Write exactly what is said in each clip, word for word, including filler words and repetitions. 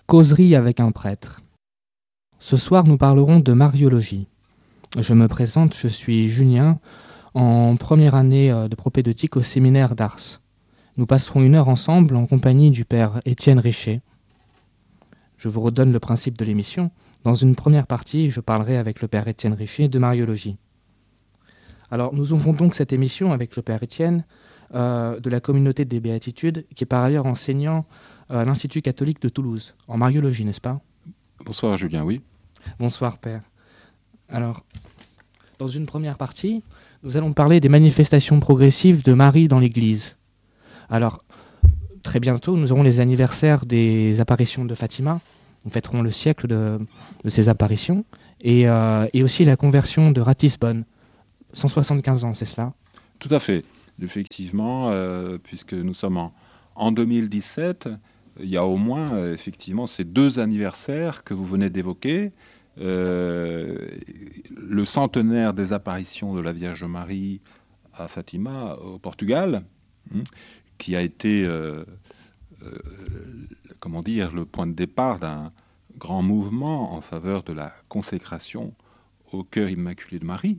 Causerie avec un prêtre. Ce soir, nous parlerons de mariologie. Je me présente, je suis Julien, en première année de propédeutique au séminaire d'Ars. Nous passerons une heure ensemble en compagnie du père Étienne Richer. Je vous redonne le principe de l'émission. Dans une première partie, je parlerai avec le père Étienne Richer de mariologie. Alors, nous ouvrons donc cette émission avec le père Étienne euh, de la communauté des Béatitudes, qui est par ailleurs enseignant à l'Institut catholique de Toulouse, en mariologie, n'est-ce pas? Bonsoir Julien, oui. Bonsoir père. Alors, dans une première partie, nous allons parler des manifestations progressives de Marie dans l'Église. Alors, très bientôt, nous aurons les anniversaires des apparitions de Fatima. Nous fêterons le siècle de, de ces apparitions. Et, euh, et aussi la conversion de Ratisbonne. cent soixante-quinze ans, c'est cela? Tout à fait. Effectivement, euh, puisque nous sommes en, en deux mille dix-sept, il y a au moins euh, effectivement ces deux anniversaires que vous venez d'évoquer. Euh, le centenaire des apparitions de la Vierge Marie à Fatima au Portugal, hein, qui a été, euh, euh, comment dire, le point de départ d'un grand mouvement en faveur de la consécration au cœur immaculé de Marie.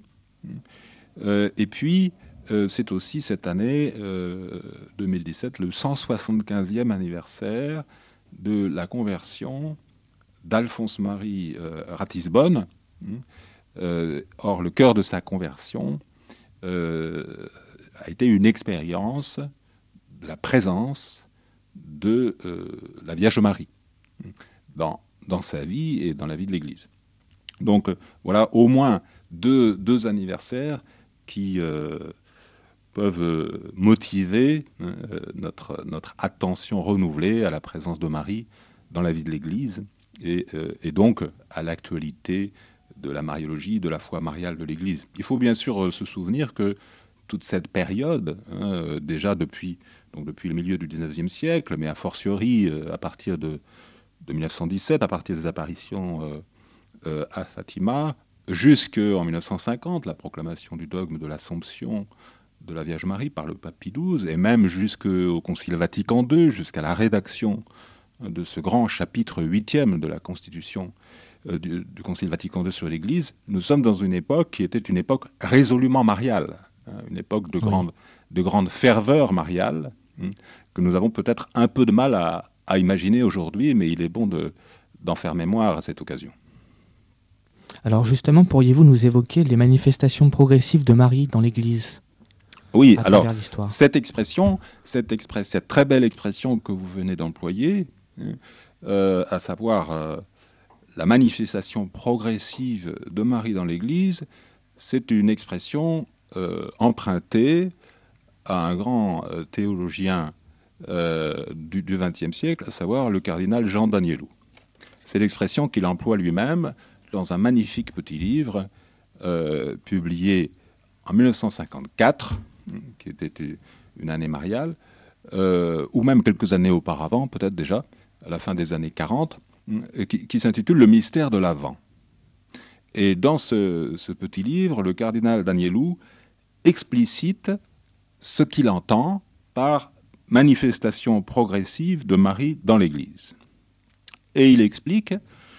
Euh, et puis, euh, c'est aussi cette année, euh, deux mille dix-sept, le cent soixante-quinzième anniversaire de la conversion d'Alphonse-Marie euh, Ratisbonne. Euh, or, le cœur de sa conversion euh, a été une expérience de la présence de euh, la Vierge Marie dans, dans sa vie et dans la vie de l'Église. Donc, euh, voilà au moins deux, deux anniversaires qui euh, peuvent euh, motiver euh, notre, notre attention renouvelée à la présence de Marie dans la vie de l'Église et, euh, et donc à l'actualité de la mariologie, de la foi mariale de l'Église. Il faut bien sûr euh, se souvenir que toute cette période, hein, déjà depuis, donc depuis le milieu du dix-neuvième siècle, mais a fortiori euh, à partir de, de mille neuf cent dix-sept, à partir des apparitions euh, euh, à Fatima, jusqu'en mille neuf cent cinquante, la proclamation du dogme de l'Assomption de la Vierge Marie par le pape Pie douze, et même jusqu'au Concile Vatican deux, jusqu'à la rédaction de ce grand chapitre huitième de la Constitution euh, du, du Concile Vatican deux sur l'Église, nous sommes dans une époque qui était une époque résolument mariale, hein, une époque de grande, oui. de grande ferveur mariale, hein, que nous avons peut-être un peu de mal à, à imaginer aujourd'hui, mais il est bon de, d'en faire mémoire à cette occasion. Alors justement, pourriez-vous nous évoquer les manifestations progressives de Marie dans l'Église? Oui, alors cette expression, cette, express, cette très belle expression que vous venez d'employer, euh, à savoir euh, la manifestation progressive de Marie dans l'Église, c'est une expression euh, empruntée à un grand euh, théologien euh, du vingtième siècle, à savoir le cardinal Jean d'Agnelou. C'est l'expression qu'il emploie lui-même dans un magnifique petit livre euh, publié en mille neuf cent cinquante-quatre, qui était une année mariale, euh, ou même quelques années auparavant, peut-être déjà, à la fin des années quarante, qui, qui s'intitule « Le mystère de l'Avent ». Et dans ce, ce petit livre, le cardinal d'Agnelou explicite ce qu'il entend par manifestation progressive de Marie dans l'Église. Et il explique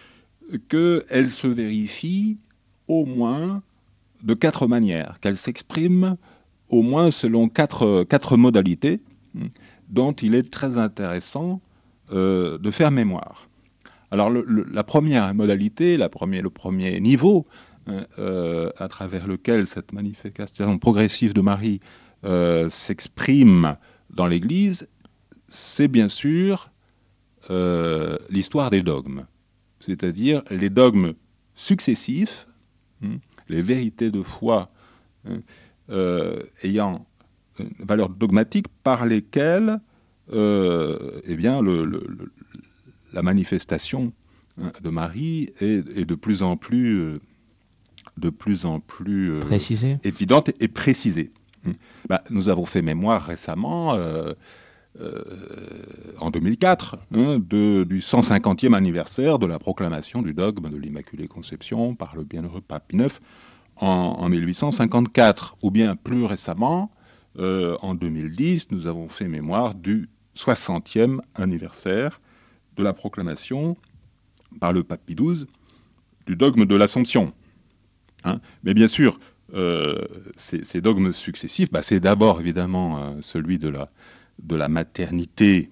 qu'elle se vérifie au moins de quatre manières, qu'elle s'exprime au moins selon quatre, quatre modalités dont il est très intéressant euh, de faire mémoire. Alors le, le, la première modalité, la première, le premier niveau euh, à travers lequel cette manifestation progressive de Marie euh, s'exprime dans l'Église, c'est bien sûr euh, l'histoire des dogmes, c'est-à-dire les dogmes successifs, hein, les vérités de foi hein, euh, ayant une valeur dogmatique par lesquelles euh, eh bien, le, le, le, la manifestation hein, de Marie est, est de plus en plus, euh, de plus, en plus euh, précisée. évidente et, et précisée. Bah, nous avons fait mémoire récemment, euh, euh, en deux mille quatre, hein, de, du cent cinquantième anniversaire de la proclamation du dogme de l'Immaculée Conception par le bienheureux pape Pie neuf en, en mille huit cent cinquante-quatre, ou bien plus récemment, euh, en deux mille dix, nous avons fait mémoire du soixantième anniversaire de la proclamation par le pape Pie douze du dogme de l'Assomption. Hein. Mais bien sûr, euh, ces, ces dogmes successifs, bah, c'est d'abord évidemment euh, celui de la, de la maternité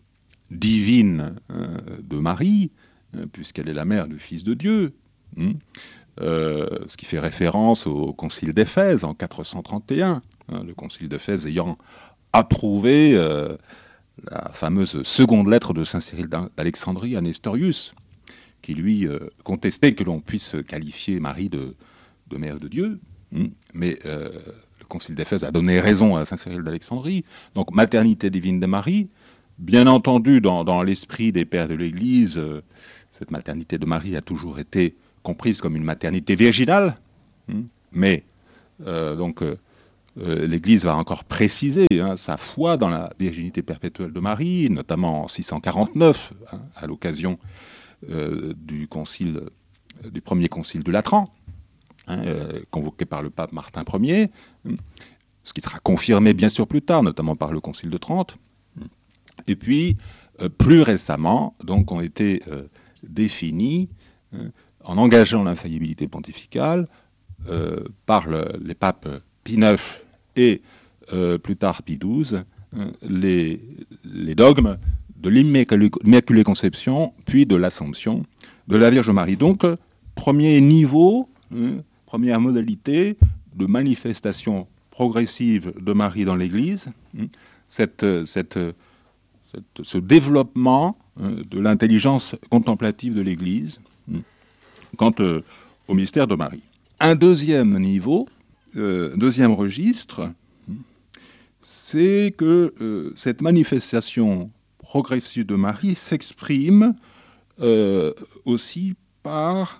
divine euh, de Marie, euh, puisqu'elle est la mère du Fils de Dieu, hein, euh, ce qui fait référence au concile d'Éphèse en quatre cent trente et un, hein, le concile d'Éphèse ayant approuvé euh, la fameuse seconde lettre de saint Cyril d'Alexandrie à Nestorius, qui lui euh, contestait que l'on puisse qualifier Marie de, de mère de Dieu, hein, mais euh, le concile d'Éphèse a donné raison à saint Cyril d'Alexandrie. Donc maternité divine de Marie. Bien entendu, dans, dans l'esprit des pères de l'Église, euh, cette maternité de Marie a toujours été comprise comme une maternité virginale, hein, mais euh, donc euh, euh, l'Église va encore préciser hein, sa foi dans la virginité perpétuelle de Marie, notamment en six cent quarante-neuf, hein, à l'occasion euh, du concile, euh, du premier concile de Latran, hein, euh, convoqué par le pape Martin Ier, hein, ce qui sera confirmé bien sûr plus tard, notamment par le concile de Trente. Et puis, euh, plus récemment, donc, ont été euh, définis, euh, en engageant l'infaillibilité pontificale, euh, par le, les papes Pie neuf et euh, plus tard Pie douze, euh, les, les dogmes de l'Immaculée Conception, puis de l'Assomption de la Vierge Marie. Donc, euh, premier niveau, euh, première modalité de manifestation progressive de Marie dans l'Église, euh, cette... cette ce développement euh, de l'intelligence contemplative de l'Église euh, quant euh, au mystère de Marie. Un deuxième niveau, euh, deuxième registre, euh, c'est que euh, cette manifestation progressive de Marie s'exprime euh, aussi par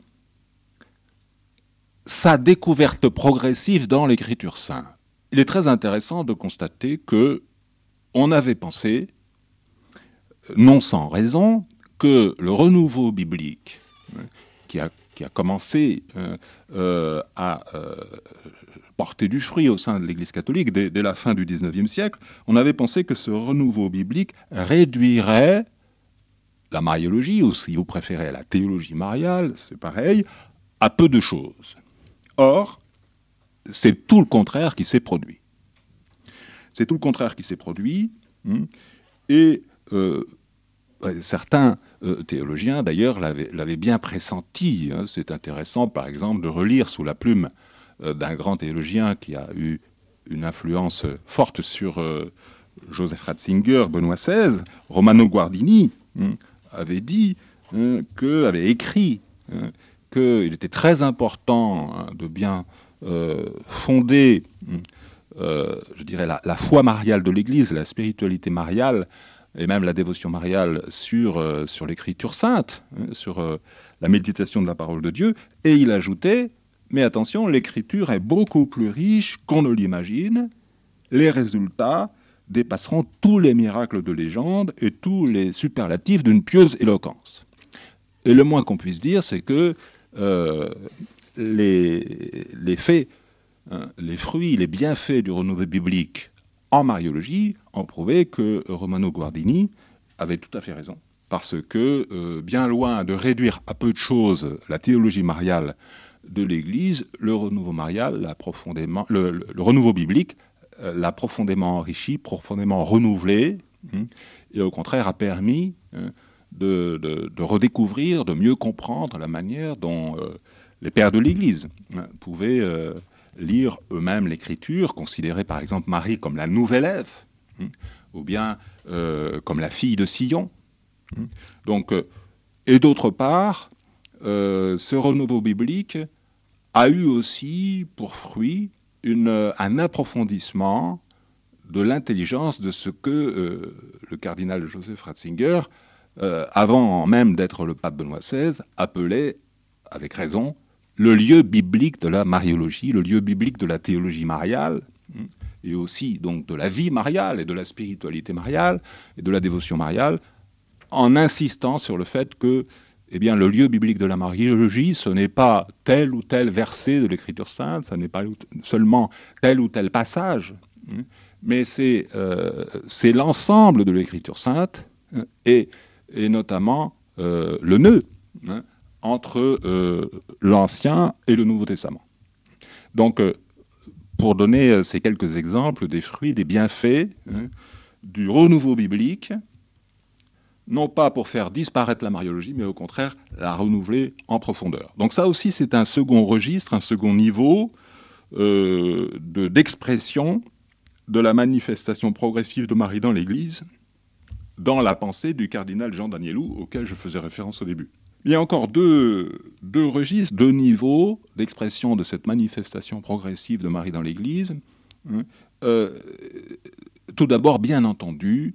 sa découverte progressive dans l'Écriture sainte. Il est très intéressant de constater que on avait pensé, non sans raison, que le renouveau biblique euh, qui, a, qui a commencé euh, euh, à euh, porter du fruit au sein de l'Église catholique dès, dès la fin du dix-neuvième siècle, on avait pensé que ce renouveau biblique réduirait la mariologie, ou si vous préférez la théologie mariale, c'est pareil, à peu de choses. Or, c'est tout le contraire qui s'est produit. C'est tout le contraire qui s'est produit, hein, et euh, certains euh, théologiens, d'ailleurs, l'avaient, l'avaient bien pressenti. Hein. C'est intéressant, par exemple, de relire sous la plume euh, d'un grand théologien qui a eu une influence forte sur euh, Joseph Ratzinger, Benoît seize, Romano Guardini, hein, avait dit, hein, que, avait écrit, hein, qu'il était très important hein, de bien euh, fonder, euh, je dirais, la, la foi mariale de l'Église, la spiritualité mariale, et même la dévotion mariale sur, euh, sur l'Écriture sainte, hein, sur euh, la méditation de la parole de Dieu. Et il ajoutait, mais attention, l'Écriture est beaucoup plus riche qu'on ne l'imagine. Les résultats dépasseront tous les miracles de légende et tous les superlatifs d'une pieuse éloquence. Et le moins qu'on puisse dire, c'est que euh, les, les faits, hein, les fruits, les bienfaits du renouveau biblique en mariologie ont prouvé que Romano Guardini avait tout à fait raison. Parce que, euh, bien loin de réduire à peu de choses la théologie mariale de l'Église, le renouveau marial, l'a profondément, le, le, le renouveau biblique, euh, l'a profondément enrichi, profondément renouvelé, hein, et au contraire a permis hein, de, de, de redécouvrir, de mieux comprendre la manière dont euh, les pères de l'Église hein, pouvaient euh, lire eux-mêmes l'Écriture, considérer par exemple Marie comme la nouvelle Ève, hein, ou bien euh, comme la fille de Sion. Hein. Donc, euh, et d'autre part, euh, ce renouveau biblique a eu aussi pour fruit une, un approfondissement de l'intelligence de ce que euh, le cardinal Joseph Ratzinger, euh, avant même d'être le pape Benoît seize, appelait, avec raison, le lieu biblique de la mariologie, le lieu biblique de la théologie mariale, et aussi donc de la vie mariale et de la spiritualité mariale et de la dévotion mariale, en insistant sur le fait que eh bien, le lieu biblique de la mariologie, ce n'est pas tel ou tel verset de l'Écriture sainte, ce n'est pas seulement tel ou tel passage, mais c'est, euh, c'est l'ensemble de l'Écriture sainte, et et notamment euh, le nœud hein, entre euh, l'Ancien et le Nouveau Testament. Donc, euh, pour donner euh, ces quelques exemples des fruits, des bienfaits hein, du renouveau biblique, non pas pour faire disparaître la mariologie, mais au contraire la renouveler en profondeur. Donc ça aussi, c'est un second registre, un second niveau euh, de, d'expression de la manifestation progressive de Marie dans l'Église, dans la pensée du cardinal Jean Danielou, auquel je faisais référence au début. Il y a encore deux, deux registres, deux niveaux d'expression de cette manifestation progressive de Marie dans l'Église. Euh, tout d'abord, bien entendu,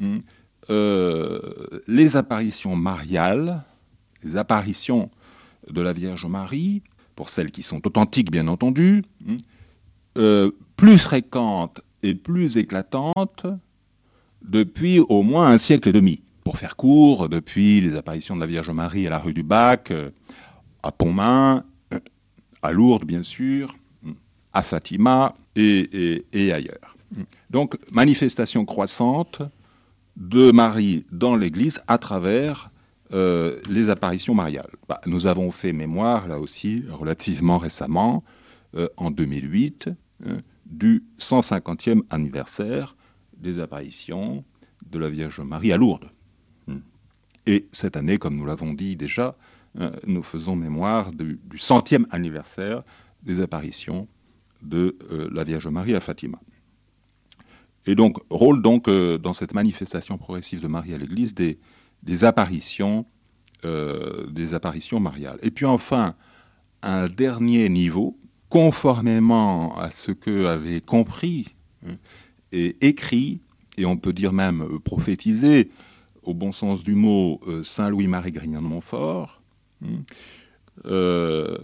euh, les apparitions mariales, les apparitions de la Vierge Marie, pour celles qui sont authentiques, bien entendu, euh, plus fréquentes et plus éclatantes depuis au moins un siècle et demi. Pour faire court, depuis les apparitions de la Vierge Marie à la rue du Bac, à Pontmain, à Lourdes bien sûr, à Fatima et, et, et ailleurs. Donc, manifestation croissante de Marie dans l'Église à travers euh, les apparitions mariales. Bah, nous avons fait mémoire, là aussi, relativement récemment, euh, en deux mille huit, euh, du cent cinquantième anniversaire des apparitions de la Vierge Marie à Lourdes. Et cette année, comme nous l'avons dit déjà, euh, nous faisons mémoire du, du centième anniversaire des apparitions de euh, la Vierge Marie à Fatima. Et donc, rôle donc euh, dans cette manifestation progressive de Marie à l'Église des, des apparitions, euh, des apparitions mariales. Et puis enfin, un dernier niveau, conformément à ce que avait compris hein, et écrit, et on peut dire même euh, prophétisé, au bon sens du mot, euh, Saint Louis-Marie Grignon de Montfort, hein, euh,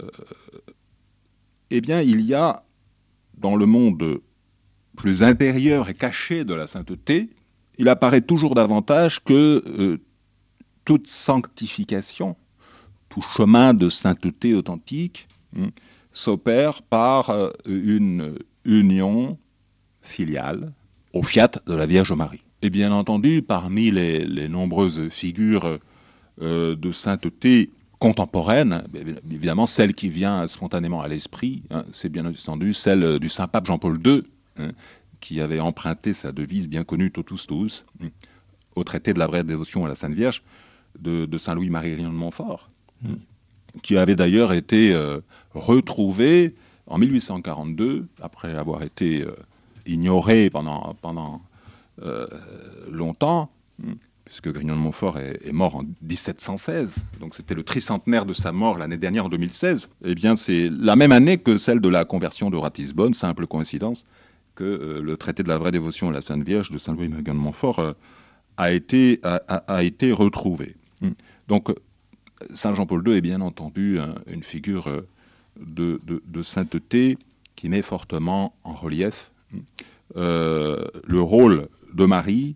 eh bien, il y a dans le monde plus intérieur et caché de la sainteté, il apparaît toujours davantage que euh, toute sanctification, tout chemin de sainteté authentique, hein, s'opère par euh, une union filiale au fiat de la Vierge Marie. Et bien entendu, parmi les, les nombreuses figures euh, de sainteté contemporaine, évidemment celle qui vient spontanément à l'esprit, hein, c'est bien entendu celle du Saint-Pape Jean-Paul deux, hein, qui avait emprunté sa devise bien connue Totus Tuus, hein, au traité de la vraie dévotion à la Sainte Vierge de, de Saint Louis-Marie Grignon de Montfort, hein, qui avait d'ailleurs été euh, retrouvé en mille huit cent quarante-deux, après avoir été euh, ignoré pendant, pendant euh, longtemps, hein, puisque Grignon de Montfort est, est mort en dix-sept cent seize, donc c'était le tricentenaire de sa mort l'année dernière en deux mille seize, eh bien c'est la même année que celle de la conversion de Ratisbonne, simple coïncidence, que euh, le traité de la vraie dévotion à la Sainte Vierge de Saint Louis-Marie Grignon de Montfort euh, a, été, a, a, a été retrouvé. Donc Saint Jean-Paul deux est bien entendu hein, une figure euh, de, de, de sainteté qui met fortement en relief euh, le rôle de Marie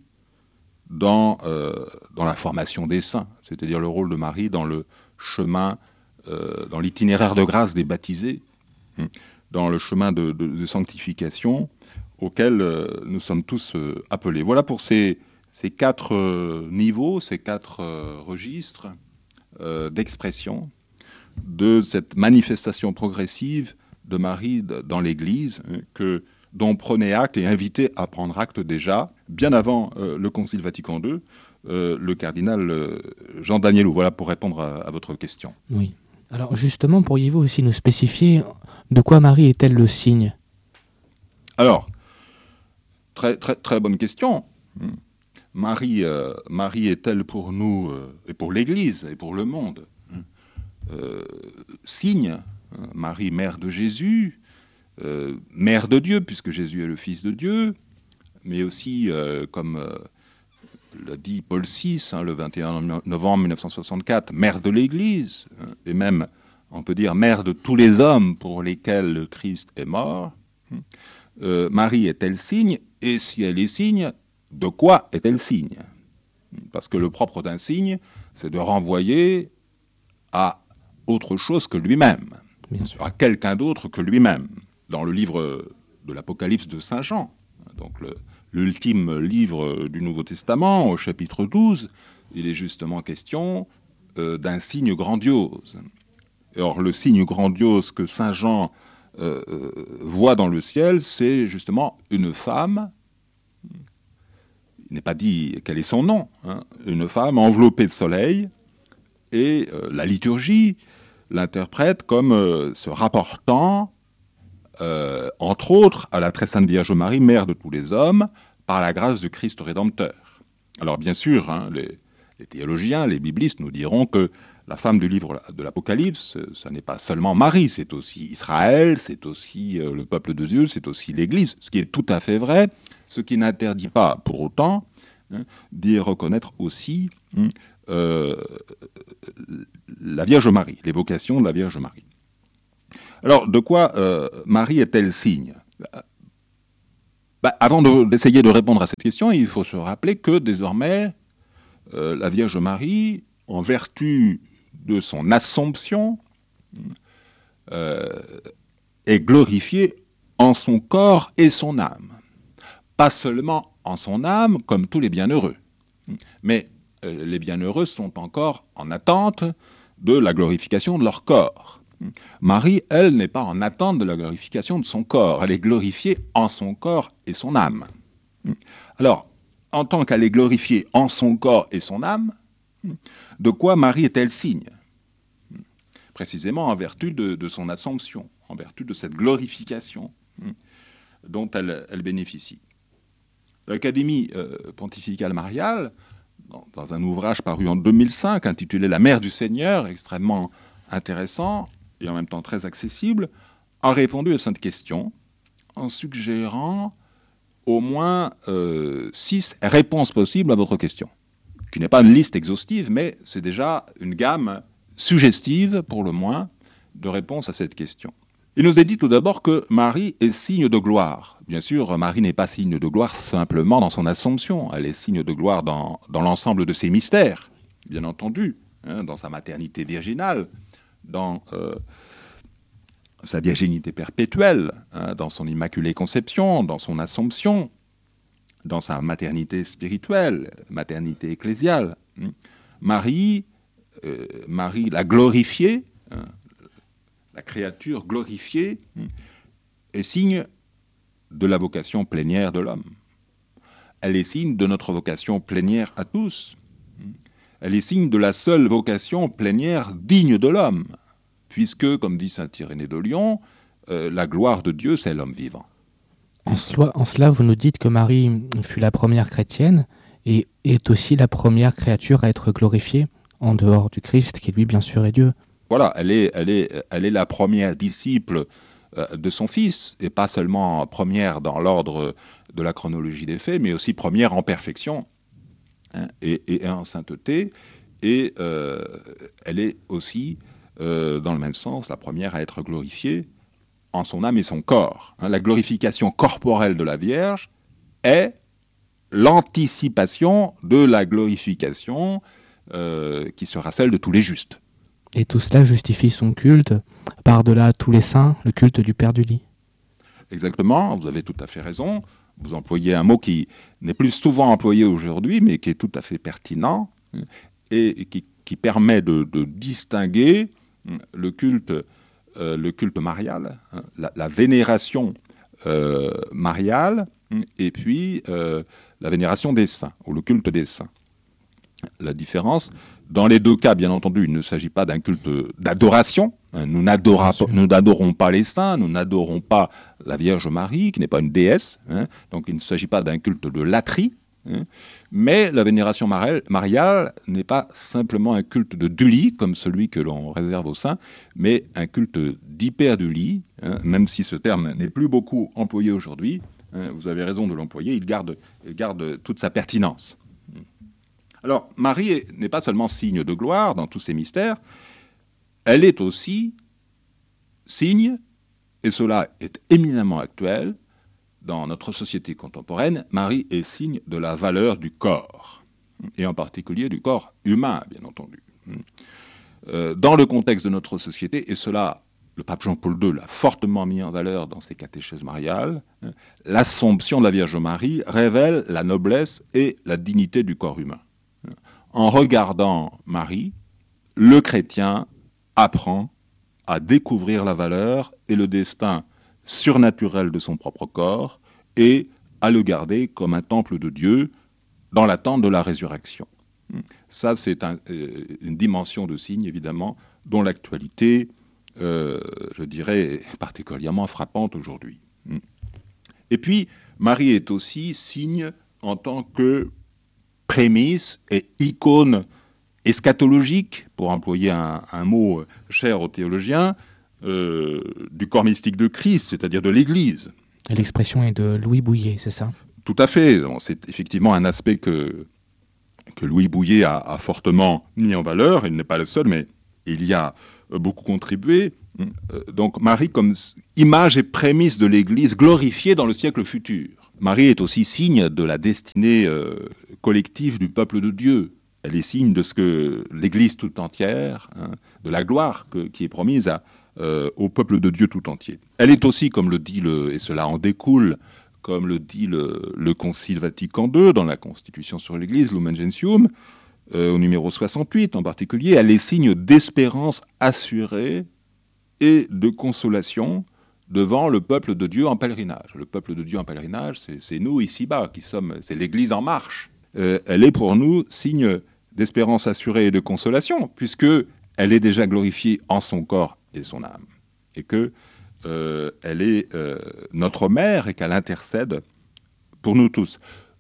Dans, euh, dans la formation des saints, c'est-à-dire le rôle de Marie dans le chemin, euh, dans l'itinéraire de grâce des baptisés, hein, dans le chemin de, de, de sanctification auquel euh, nous sommes tous euh, appelés. Voilà pour ces, ces quatre euh, niveaux, ces quatre euh, registres euh, d'expression de cette manifestation progressive de Marie dans l'Église, hein, que dont prenait acte et invitait à prendre acte déjà, bien avant euh, le Concile Vatican deux, euh, le cardinal euh, Jean Danielou. Voilà pour répondre à, à votre question. Oui. Alors justement, pourriez-vous aussi nous spécifier de quoi Marie est-elle le signe ? Alors, très, très, très bonne question. Marie, euh, Marie est-elle pour nous, euh, et pour l'Église, et pour le monde, euh, signe, Marie, mère de Jésus, Euh, mère de Dieu, puisque Jésus est le Fils de Dieu, mais aussi, euh, comme euh, l'a dit Paul six, hein, le vingt et un novembre mille neuf cent soixante-quatre, mère de l'Église, hein, et même, on peut dire, mère de tous les hommes pour lesquels le Christ est mort. Euh, Marie est-elle signe? Et si elle est signe, de quoi est-elle signe? Parce que le propre d'un signe, c'est de renvoyer à autre chose que lui-même, à quelqu'un d'autre que lui-même. Dans le livre de l'Apocalypse de Saint Jean, donc le, l'ultime livre du Nouveau Testament, au chapitre douze, il est justement question euh, d'un signe grandiose. Or, le signe grandiose que saint Jean euh, euh, voit dans le ciel, c'est justement une femme, il n'est pas dit quel est son nom, hein, une femme enveloppée de soleil, et euh, la liturgie l'interprète comme euh, se rapportant, euh, entre autres, à la très sainte Vierge Marie, mère de tous les hommes, par la grâce du Christ Rédempteur. Alors bien sûr, hein, les, les théologiens, les biblistes nous diront que la femme du livre de l'Apocalypse, ce n'est pas seulement Marie, c'est aussi Israël, c'est aussi euh, le peuple de Dieu, c'est aussi l'Église, ce qui est tout à fait vrai, ce qui n'interdit pas pour autant hein, d'y reconnaître aussi hein, euh, la Vierge Marie, l'évocation de la Vierge Marie. Alors, de quoi euh, Marie est-elle signe ? Bah, avant de, d'essayer de répondre à cette question, il faut se rappeler que désormais, euh, la Vierge Marie, en vertu de son Assomption, euh, est glorifiée en son corps et son âme. Pas seulement en son âme, comme tous les bienheureux, mais euh, les bienheureux sont encore en attente de la glorification de leur corps. Marie, elle, n'est pas en attente de la glorification de son corps. Elle est glorifiée en son corps et son âme. Alors, en tant qu'elle est glorifiée en son corps et son âme, de quoi Marie est-elle signe ? Précisément en vertu de, de son Assomption, en vertu de cette glorification dont elle, elle bénéficie. L'Académie euh, pontificale mariale, dans, dans un ouvrage paru en deux mille cinq, intitulé « La Mère du Seigneur », extrêmement intéressant, et en même temps très accessible, a répondu à cette question en suggérant au moins euh, six réponses possibles à votre question, qui n'est pas une liste exhaustive, mais c'est déjà une gamme suggestive, pour le moins, de réponses à cette question. Il nous est dit tout d'abord que Marie est signe de gloire. Bien sûr, Marie n'est pas signe de gloire simplement dans son Assomption, elle est signe de gloire dans, dans l'ensemble de ses mystères, bien entendu, hein, dans sa maternité virginale, dans euh, sa virginité perpétuelle, hein, dans son Immaculée Conception, dans son Assomption, dans sa maternité spirituelle, maternité ecclésiale. Marie, euh, Marie la glorifiée, hein, la créature glorifiée, est signe de la vocation plénière de l'homme. Elle est signe de notre vocation plénière à tous. Elle est signe de la seule vocation plénière digne de l'homme, puisque, comme dit saint Irénée de Lyon, euh, la gloire de Dieu, c'est l'homme vivant. En cela, en cela, vous nous dites que Marie fut la première chrétienne et est aussi la première créature à être glorifiée, en dehors du Christ, qui lui, bien sûr, est Dieu. Voilà, elle est, elle est, elle est la première disciple euh, de son Fils, et pas seulement première dans l'ordre de la chronologie des faits, mais aussi première en perfection, hein, et, et en sainteté, et euh, elle est aussi, euh, dans le même sens, la première à être glorifiée en son âme et son corps. Hein, la glorification corporelle de la Vierge est l'anticipation de la glorification euh, qui sera celle de tous les justes. Et tout cela justifie son culte, par-delà tous les saints, le culte du Père du lit. Exactement, vous avez tout à fait raison. Vous employez un mot qui n'est plus souvent employé aujourd'hui, mais qui est tout à fait pertinent, et qui, qui permet de, de distinguer le culte, euh, le culte marial, hein, la, la vénération euh, mariale, et puis euh, la vénération des saints, ou le culte des saints. La différence, dans les deux cas, bien entendu, il ne s'agit pas d'un culte d'adoration. Nous n'adorons pas les saints, nous n'adorons pas la Vierge Marie, qui n'est pas une déesse. Hein, donc il ne s'agit pas d'un culte de latrie. Hein, mais la vénération mariale n'est pas simplement un culte de dulie, comme celui que l'on réserve aux saints, mais un culte d'hyperdulie, hein, même si ce terme n'est plus beaucoup employé aujourd'hui. Hein, vous avez raison de l'employer, il garde, il garde toute sa pertinence. Alors, Marie n'est pas seulement signe de gloire dans tous ses mystères, elle est aussi signe, et cela est éminemment actuel, dans notre société contemporaine, Marie est signe de la valeur du corps, et en particulier du corps humain, bien entendu. Euh, dans le contexte de notre société, et cela, le pape Jean-Paul deux l'a fortement mis en valeur dans ses catéchèses mariales, l'Assomption de la Vierge Marie révèle la noblesse et la dignité du corps humain. en regardant Marie, le chrétien apprend à découvrir la valeur et le destin surnaturel de son propre corps et à le garder comme un temple de Dieu dans l'attente de la résurrection. Ça, c'est un, euh, une dimension de signe, évidemment, dont l'actualité, euh, je dirais, est particulièrement frappante aujourd'hui. Et puis, Marie est aussi signe en tant que prémisse et icône eschatologique, pour employer un, un mot cher aux théologiens, euh, du corps mystique de Christ, c'est-à-dire de l'Église. L'expression est de Louis Bouillet, c'est ça? Tout à fait. C'est effectivement un aspect que, que Louis Bouillet a, a fortement mis en valeur. Il n'est pas le seul, mais il y a beaucoup contribué. Donc Marie comme image et prémisse de l'Église glorifiée dans le siècle futur. Marie est aussi signe de la destinée euh, collective du peuple de Dieu. Elle est signe de ce que l'Église tout entière, hein, de la gloire que, qui est promise à, euh, au peuple de Dieu tout entier. Elle est aussi, comme le dit, le, et cela en découle, comme le dit le, le Concile Vatican deux dans la Constitution sur l'Église, Lumen Gentium, euh, au numéro soixante-huit en particulier, elle est signe d'espérance assurée et de consolation devant le peuple de Dieu en pèlerinage. Le peuple de Dieu en pèlerinage, c'est, c'est nous ici-bas qui sommes, c'est l'Église en marche. Euh, elle est pour nous signe d'espérance assurée et de consolation, puisque elle est déjà glorifiée en son corps et son âme, et que euh, elle est euh, notre mère et qu'elle intercède pour nous tous.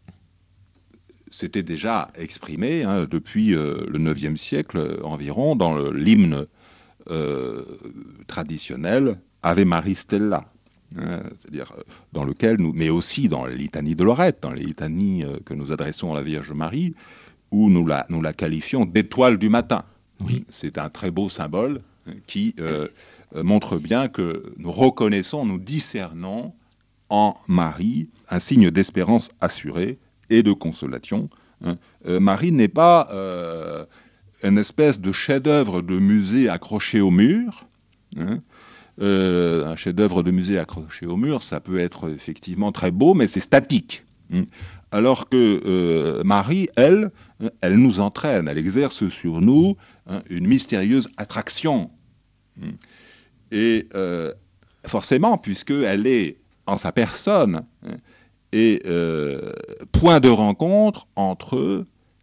C'était déjà exprimé hein, depuis euh, le neuvième siècle environ dans le, l'hymne euh, traditionnel Ave Maris Stella, hein, c'est-à-dire dans lequel nous, mais aussi dans les litanies de Lorette, dans les litanies euh, que nous adressons à la Vierge Marie, où nous la, nous la qualifions d'étoile du matin. Oui. C'est un très beau symbole hein, qui euh, montre bien que nous reconnaissons, nous discernons en Marie un signe d'espérance assurée et de consolation. Hein. Euh, Marie n'est pas euh, une espèce de chef-d'œuvre de musée accroché au mur. Hein. Euh, un chef-d'œuvre de musée accroché au mur, ça peut être effectivement très beau, mais c'est statique. Hein. Alors que euh, Marie, elle, elle nous entraîne, elle exerce sur nous hein, une mystérieuse attraction. Hein. Et euh, forcément, puisqu'elle est en sa personne, hein, et euh, point de rencontre entre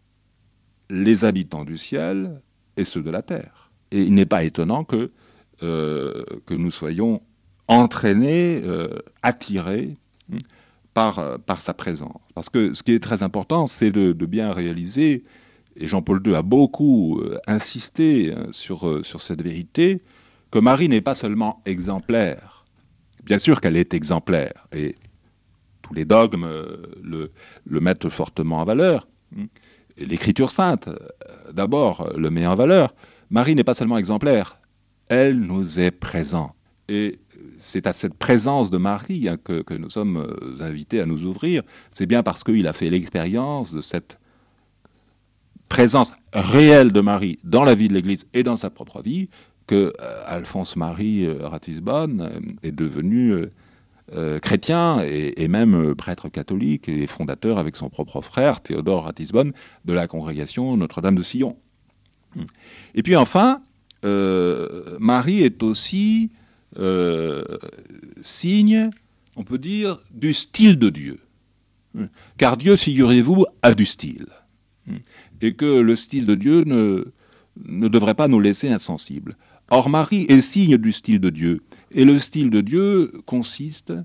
les habitants du ciel et ceux de la terre. Et il n'est pas étonnant que, euh, que nous soyons entraînés, euh, attirés hein, par, par sa présence. Parce que ce qui est très important, c'est de, de bien réaliser, et Jean-Paul deux a beaucoup euh, insisté hein, sur, euh, sur cette vérité, que Marie n'est pas seulement exemplaire. Bien sûr qu'elle est exemplaire, et tous les dogmes le, le mettent fortement en valeur. Et l'Écriture sainte, d'abord, le met en valeur. Marie n'est pas seulement exemplaire, elle nous est présente. Et c'est à cette présence de Marie hein, que, que nous sommes invités à nous ouvrir. C'est bien parce qu'il a fait l'expérience de cette présence réelle de Marie dans la vie de l'Église et dans sa propre vie que euh, Alphonse-Marie euh, Ratisbonne euh, est devenu euh, euh, chrétien et, et même euh, prêtre catholique et fondateur avec son propre frère Théodore Ratisbonne de la congrégation Notre-Dame de Sion. Et puis enfin, euh, Marie est aussi euh, signe, on peut dire, du style de Dieu. Car Dieu, figurez-vous, a du style. Et que le style de Dieu ne, ne devrait pas nous laisser insensibles. Or, Marie est signe du style de Dieu. Et le style de Dieu consiste,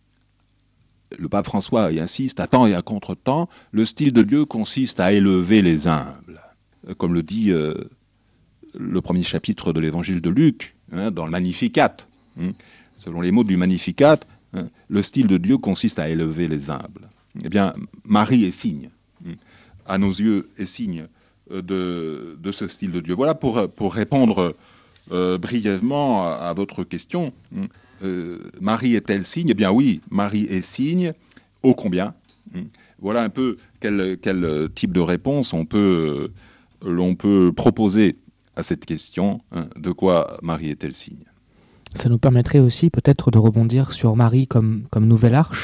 le pape François y insiste, à temps et à contre-temps, le style de Dieu consiste à élever les humbles. Comme le dit euh, le premier chapitre de l'évangile de Luc, hein, dans le Magnificat. Hein, selon les mots du Magnificat, hein, le style de Dieu consiste à élever les humbles. Eh bien, Marie est signe, hein, à nos yeux, est signe de, de ce style de Dieu. Voilà pour, pour répondre euh, brièvement à, à votre question. Euh, Marie est-elle signe ? Eh bien oui, Marie est signe, ô combien. Voilà un peu quel, quel type de réponse on peut, l'on peut proposer à cette question. Hein, de quoi Marie est-elle signe ? Ça nous permettrait aussi peut-être de rebondir sur Marie comme, comme nouvelle arche,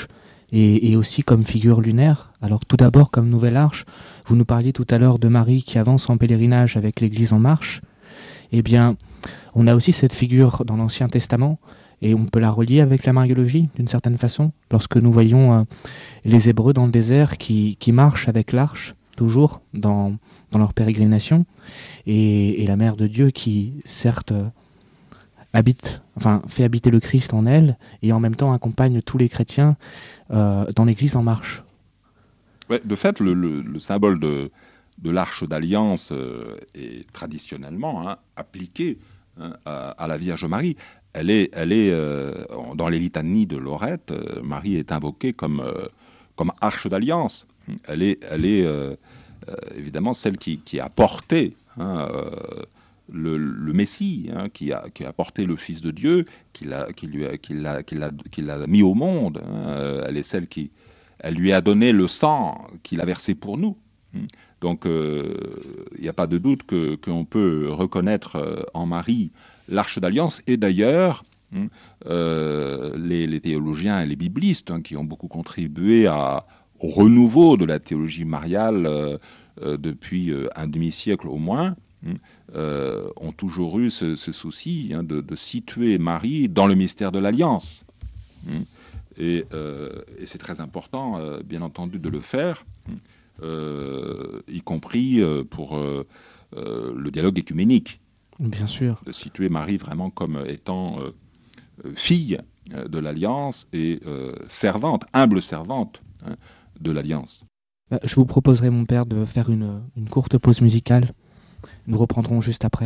et, et aussi comme figure lunaire. Alors tout d'abord comme nouvelle arche, vous nous parliez tout à l'heure de Marie qui avance en pèlerinage avec l'Église en marche. Eh bien, on a aussi cette figure dans l'Ancien Testament, et on peut la relier avec la mariologie d'une certaine façon, lorsque nous voyons euh, les Hébreux dans le désert qui, qui marchent avec l'arche, toujours dans, dans leur pérégrination, et, et la Mère de Dieu qui, certes, euh, habite, enfin, fait habiter le Christ en elle, et en même temps accompagne tous les chrétiens euh, dans l'Église en marche. Ouais, de fait, le, le, le symbole de, de l'arche d'alliance euh, est traditionnellement hein, appliqué hein, à, à la Vierge Marie. Elle est, elle est euh, dans les litanies de Lorette, euh, Marie est invoquée comme, euh, comme arche d'alliance. Elle est, elle est euh, euh, évidemment celle qui, qui a porté hein, euh, le, le Messie, hein, qui, a, qui a porté le Fils de Dieu, qui l'a, qui lui a, qui l'a, qui l'a, qui l'a mis au monde. Hein. Elle est celle qui elle lui a donné le sang qu'il a versé pour nous. Donc il euh, n'y a pas de doute que, qu'on peut reconnaître euh, en Marie l'arche d'alliance. Et d'ailleurs, euh, les, les théologiens et les biblistes hein, qui ont beaucoup contribué à, au renouveau de la théologie mariale euh, euh, depuis euh, un demi-siècle au moins, euh, ont toujours eu ce, ce souci hein, de, de situer Marie dans le mystère de l'alliance. Et, euh, et c'est très important, euh, bien entendu, de le faire, euh, y compris euh, pour euh, euh, le dialogue écuménique. Bien sûr. De situer Marie vraiment comme étant euh, fille de l'Alliance et euh, servante, humble servante hein, de l'Alliance. Je vous proposerai, mon père, de faire une, une courte pause musicale. Nous reprendrons juste après.